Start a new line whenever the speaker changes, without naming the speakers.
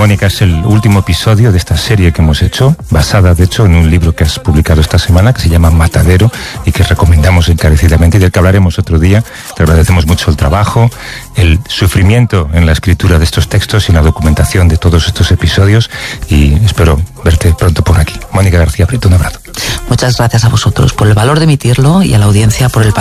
Mónica, es el último episodio de esta serie que hemos hecho, basada de hecho en un libro que has publicado esta semana, que se llama Matadero, y que recomendamos encarecidamente y del que hablaremos otro día. Te agradecemos mucho el trabajo, el sufrimiento en la escritura de estos textos y en la documentación de todos estos episodios, y espero verte pronto por aquí. Mónica García Prieto, un abrazo.
Muchas gracias a vosotros por el valor de emitirlo y a la audiencia por el